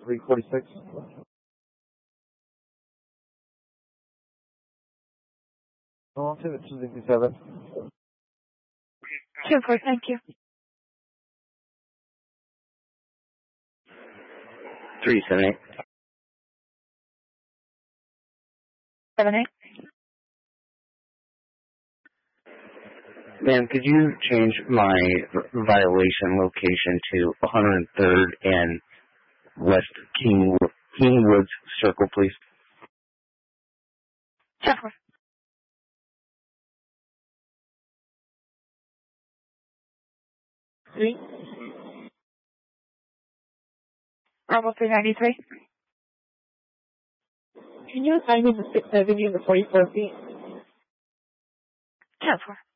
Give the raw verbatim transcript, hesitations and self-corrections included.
three forty-six. Oh, to the two sixty-seven. Super, thank you. three seven eight. seven eight. Ma'am, could you change my violation location to one hundred third and West King Kingwoods Circle, please? Super. Three. Bravo three ninety-three. Can you assign me the sixth Avenue and the forty-fourth feet? Super.